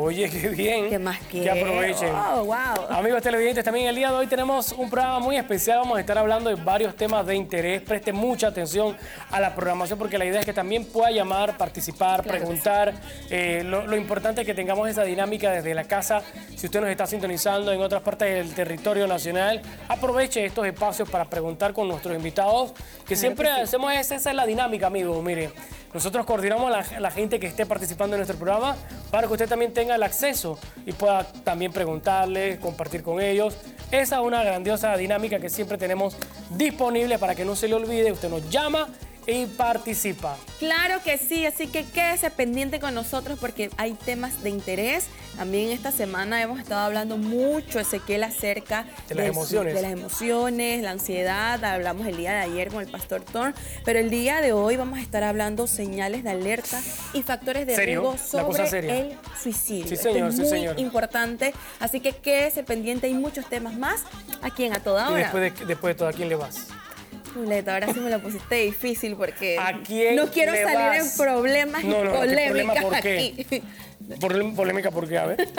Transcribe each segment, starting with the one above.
Oye, qué bien. ¿Qué más que aprovechen. Oh, wow. Amigos televidentes, también el día de hoy tenemos un programa muy especial. Vamos a estar hablando de varios temas de interés. Preste mucha atención a la programación porque la idea es que también pueda llamar, participar, Claro. preguntar. Lo importante es que tengamos esa dinámica desde la casa. Si usted nos está sintonizando en otras partes del territorio nacional, aproveche estos espacios para preguntar con nuestros invitados, que siempre hacemos esa es la dinámica, amigos. Mire, nosotros coordinamos a la gente que esté participando en nuestro programa para que usted también tenga el acceso y pueda también preguntarles, compartir con ellos. Esa es una grandiosa dinámica que siempre tenemos disponible para que no se le olvide. Usted nos llama y participa. Claro que sí, así que quédese pendiente con nosotros porque hay temas de interés. También esta semana hemos estado hablando mucho, Ezequiel, acerca de las emociones. De las emociones, la ansiedad. Hablamos el día de ayer con el pastor Thorn, pero el día de hoy vamos a estar hablando señales de alerta y factores de riesgo sobre el suicidio. Sí, señor, Esto es muy importante, así que quédese pendiente. Hay muchos temas más aquí en A Toda Hora. Y después de todo, ¿a quién le vas? Chuleta, ahora sí me lo pusiste difícil porque ¿A quién no quiero le salir vas? en problemas y polémicas ¿por qué? aquí. ¿Polémica por qué? A ver.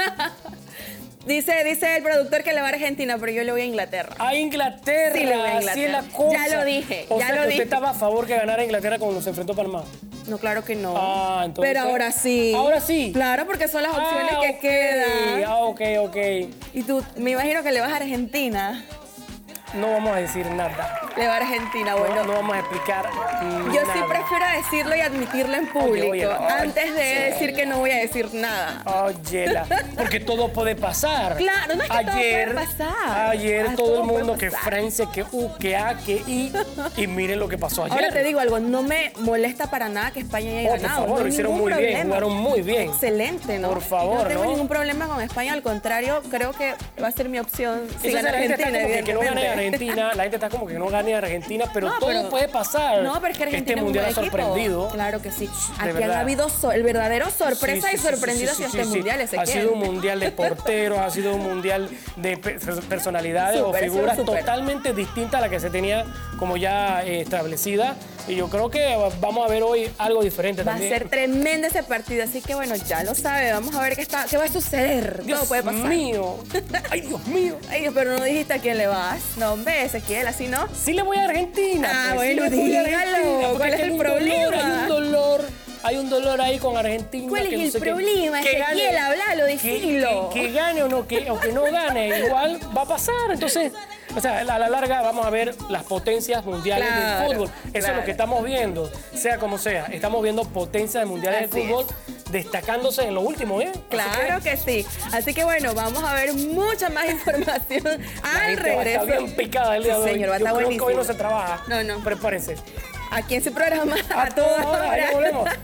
Dice el productor que le va a Argentina, pero yo le voy a Inglaterra. A Inglaterra. Sí, le voy a Inglaterra. Así es la cosa. Ya lo dije, o ya sea lo que dije. usted estaba a favor que ganara Inglaterra cuando se enfrentó a Panamá. No, claro que no. Ah, entonces. Pero ahora sí. Ahora sí. Claro, porque son las opciones que ok. quedan. Ok. Y tú, me imagino que le vas a Argentina. No vamos a decir nada. Le va a Argentina, bueno. No vamos a explicar nada. Yo sí prefiero decirlo y admitirlo en público antes de decir que no voy a decir nada. Óyela, porque todo puede pasar. Claro, no es que todo puede pasar. Ayer todo el mundo que Francia, que U, que A, que I. Y miren lo que pasó ayer. Ahora te digo algo, no me molesta para nada que España haya ganado. Por favor, no lo hicieron muy bien, jugaron muy bien. Excelente, ¿no? Por favor, no tengo ningún problema con España, al contrario, creo que va a ser mi opción si gana Argentina, que no gane Argentina, la gente está como que no gane Argentina, pero todo puede pasar. No, pero es que Argentina este mundial ha sorprendido. Claro que sí. Aquí han habido el verdadero sorpresa y sorprendidos este mundial, Ha sido un mundial de porteros, ha sido un mundial de personalidades o figuras totalmente distintas a la que se tenía como ya establecida. Y yo creo que vamos a ver hoy algo diferente también. Va a ser tremendo ese partido, así que bueno, ya lo sabe. Vamos a ver qué va a suceder. Dios todo puede pasar. mío. Ay, Dios mío. Ay, pero no dijiste a quién le vas. No, hombre, Ezequiel, así no. Sí le voy a Argentina. Ah, pues, bueno, sí dígalo. ¿Cuál es el problema? Hay un dolor ahí con Argentina. ¿Cuál que es no el problema, Ezequiel? Hablalo, decilo. Que gane o que no gane, igual va a pasar. Entonces, o sea, a la larga vamos a ver las potencias mundiales del fútbol. Eso es lo que estamos viendo, sea como sea. Estamos viendo potencias mundiales del fútbol destacándose en lo último, ¿eh? Claro que sí. Así que bueno, vamos a ver mucha más información al regreso. Está bien picada el día de hoy. Señor, va a estar buenísimo. Creo que hoy no se trabaja. No. Prepárese. Aquí en su programa, A Toda Hora. Ahí volvemos.